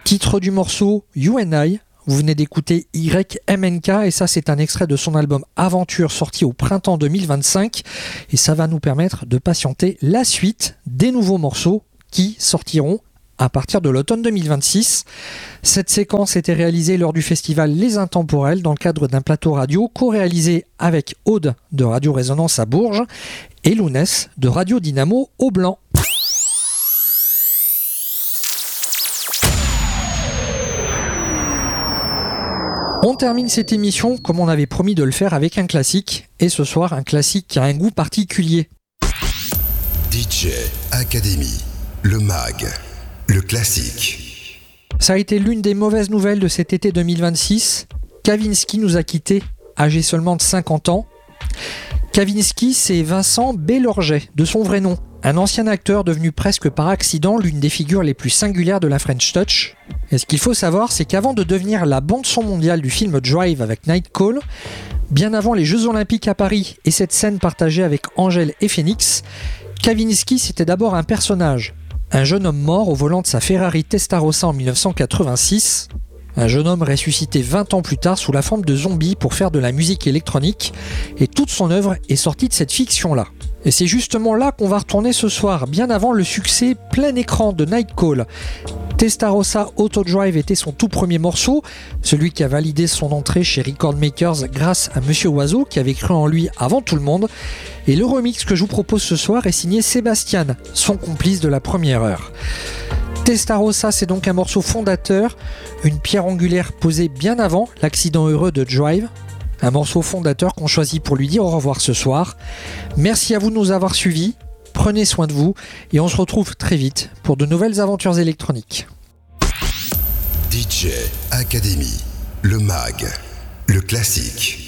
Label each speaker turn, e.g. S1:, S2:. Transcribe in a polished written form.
S1: Titre du morceau You and I. Vous venez d'écouter YMNK et ça c'est un extrait de son album Aventure sorti au printemps 2025 et ça va nous permettre de patienter la suite des nouveaux morceaux qui sortiront à partir de l'automne 2026. Cette séquence était réalisée lors du festival Les Intemporels dans le cadre d'un plateau radio co-réalisé avec Aude de Radio Résonance à Bourges et Lounès de Radio Dynamo au Blanc. On termine cette émission comme on avait promis de le faire avec un classique, et ce soir un classique qui a un goût particulier.
S2: DJ Academy, le mag, le classique.
S1: Ça a été l'une des mauvaises nouvelles de cet été 2026. Kavinsky nous a quittés, âgé seulement de 50 ans. Kavinsky, c'est Vincent Bélorget, de son vrai nom. Un ancien acteur devenu presque par accident l'une des figures les plus singulières de la French Touch. Et ce qu'il faut savoir, c'est qu'avant de devenir la bande-son mondiale du film Drive avec Night Call, bien avant les Jeux Olympiques à Paris et cette scène partagée avec Angèle et Phoenix, Kavinsky c'était d'abord un personnage. Un jeune homme mort au volant de sa Ferrari Testarossa en 1986. Un jeune homme ressuscité 20 ans plus tard sous la forme de zombie pour faire de la musique électronique. Et toute son œuvre est sortie de cette fiction-là. Et c'est justement là qu'on va retourner ce soir, bien avant le succès plein écran de Night Call. Testarossa Auto Drive était son tout premier morceau, celui qui a validé son entrée chez Record Makers grâce à Monsieur Oizo qui avait cru en lui avant tout le monde. Et le remix que je vous propose ce soir est signé Sébastien, son complice de la première heure. Testarossa, c'est donc un morceau fondateur, une pierre angulaire posée bien avant l'accident heureux de Drive. Un morceau fondateur qu'on choisit pour lui dire au revoir ce soir. Merci à vous de nous avoir suivis, prenez soin de vous et on se retrouve très vite pour de nouvelles aventures électroniques.
S2: DJ Academy, le mag, le classique.